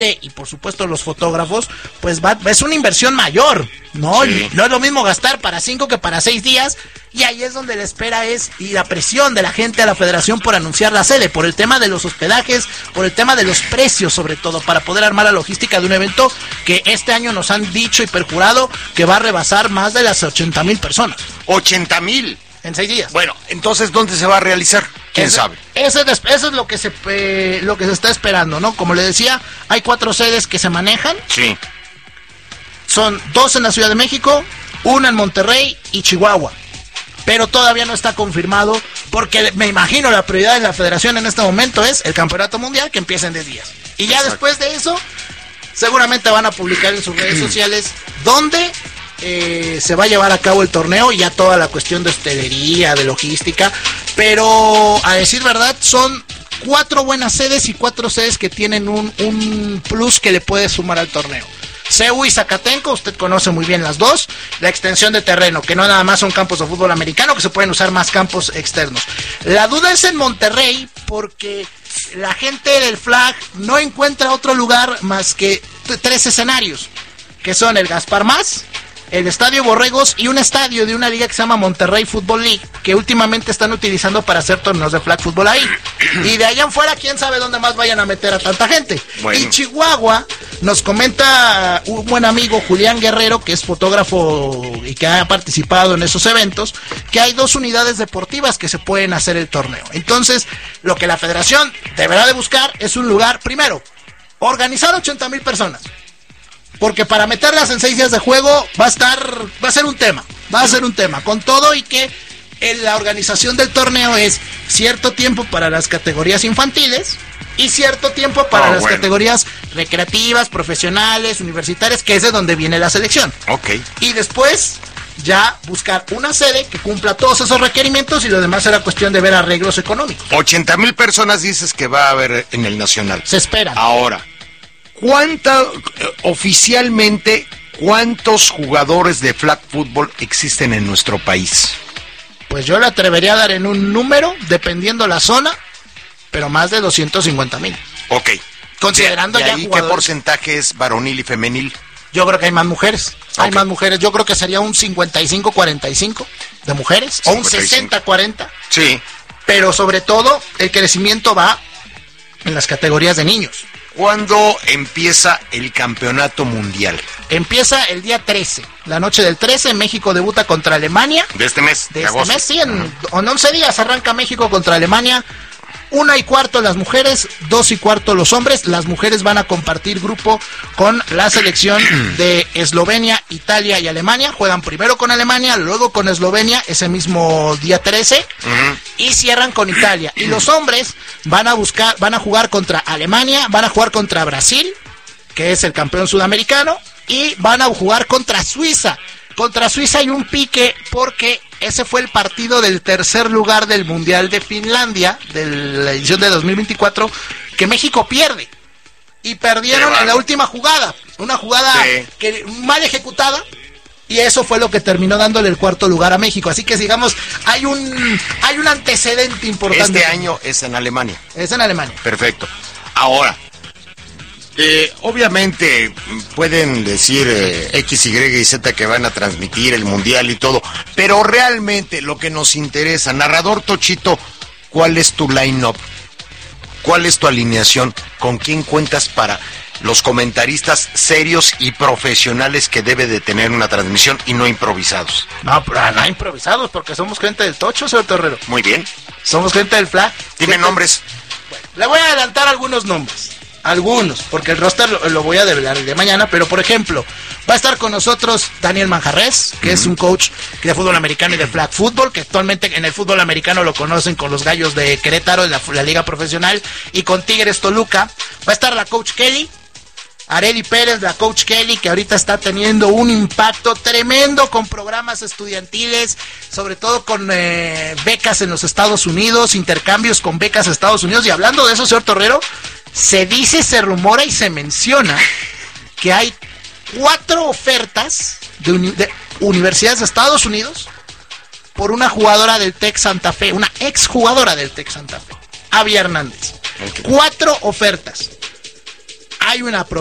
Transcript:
y por supuesto los fotógrafos, pues es una inversión mayor, ¿no? Sí. No es lo mismo gastar para 5 que para 6 días, y ahí es donde la espera es, y la presión de la gente a la federación por anunciar la sede, por el tema de los hospedajes, por el tema de los precios sobre todo, para poder armar la logística de un evento que este año nos han dicho y perjurado que va a rebasar más de las 80,000 personas. 80,000. En 6 días. Bueno, entonces, ¿dónde se va a realizar? ¿Quién sabe? Eso es lo que se está esperando, ¿no? Como le decía, hay 4 sedes que se manejan. Sí. Son 2 en la Ciudad de México, 1 en Monterrey y Chihuahua. Pero todavía no está confirmado, porque me imagino la prioridad de la federación en este momento es el Campeonato Mundial, que empieza en 10 días. Y ya después de eso, seguramente van a publicar en sus redes sociales dónde se va a llevar a cabo el torneo, y ya toda la cuestión de hostelería, de logística. Pero a decir verdad, son 4 buenas sedes y 4 sedes que tienen un plus que le puede sumar al torneo. CEU y Zacatenco, usted conoce muy bien las dos. La extensión de terreno, que no nada más son campos de fútbol americano, que se pueden usar más campos externos. La duda es en Monterrey, porque la gente del Flag no encuentra otro lugar más que 3 escenarios, que son el Gaspar Más, el Estadio Borregos y un estadio de una liga que se llama Monterrey Football League, que últimamente están utilizando para hacer torneos de flag fútbol ahí. Y de allá en fuera, quién sabe dónde más vayan a meter a tanta gente. Bueno. Y Chihuahua, nos comenta un buen amigo, Julián Guerrero, que es fotógrafo y que ha participado en esos eventos, que hay 2 unidades deportivas que se pueden hacer el torneo. Entonces, lo que la federación deberá de buscar es un lugar, primero, organizar 80,000 personas. Porque para meterlas en 6 días de juego va a ser un tema, con todo, y que en la organización del torneo es cierto tiempo para las categorías infantiles y cierto tiempo para las categorías recreativas, profesionales, universitarias, que es de donde viene la selección. Ok. Y después ya buscar una sede que cumpla todos esos requerimientos, y lo demás será cuestión de ver arreglos económicos. 80,000 personas dices que va a haber en el Nacional. Se espera. Ahora, oficialmente, ¿cuántos jugadores de flag football existen en nuestro país? Pues yo le atrevería a dar en un número, dependiendo la zona, pero más de 250,000. Ok. Considerando ¿Y ya ahí jugadores. qué porcentaje es varonil y femenil? Yo creo que hay más mujeres. Hay Ok. más mujeres. Yo creo que sería un 55-45 de mujeres, o un 60-40. Sí. Pero sobre todo, el crecimiento va en las categorías de niños. ¿Cuándo empieza el campeonato mundial? Empieza el día 13. La noche del 13, México debuta contra Alemania. De este mes, De de este agosto. mes, sí, en 11 días arranca México contra Alemania. 1:15 las mujeres, 2:15 los hombres. Las mujeres van a compartir grupo con la selección de Eslovenia, Italia y Alemania. Juegan primero con Alemania, luego con Eslovenia, ese mismo día 13, y cierran con Italia. Y los hombres van a jugar contra Alemania, van a jugar contra Brasil, que es el campeón sudamericano, y van a jugar contra Suiza. Contra Suiza hay un pique, porque ese fue el partido del tercer lugar del Mundial de Finlandia, de la edición de 2024, que México pierde. Y perdieron en la última jugada. Una jugada mal ejecutada. Y eso fue lo que terminó dándole el 4º lugar a México. Así que, digamos, hay un antecedente importante. Este año es en Alemania. Es en Alemania. Perfecto. Ahora, obviamente pueden decir X, Y y Z que van a transmitir el mundial y todo, pero realmente lo que nos interesa, narrador Tochito, ¿cuál es tu line-up? ¿Cuál es tu alineación? ¿Con quién cuentas para los comentaristas serios y profesionales que debe de tener una transmisión y no improvisados? No, pero no improvisados, porque somos gente del Tocho, señor Torrero. Muy bien. Somos gente del Flag. Dime nombres. Bueno, le voy a adelantar algunos nombres. Algunos, porque el roster lo voy a develar el de mañana, pero por ejemplo, va a estar con nosotros Daniel Manjarres, que es un coach de fútbol americano y de flag football, que actualmente en el fútbol americano lo conocen con los Gallos de Querétaro, de la liga profesional, y con Tigres Toluca. Va a estar la coach Kelly, Areli Pérez, la coach Kelly, que ahorita está teniendo un impacto tremendo con programas estudiantiles, sobre todo con becas en los Estados Unidos, intercambios con becas en Estados Unidos. Y hablando de eso, señor Torrero, se dice, se rumora y se menciona que hay 4 ofertas de universidades de Estados Unidos por una jugadora del TEC Santa Fe, una exjugadora del TEC Santa Fe, Abby Hernández. 4 ofertas. hay una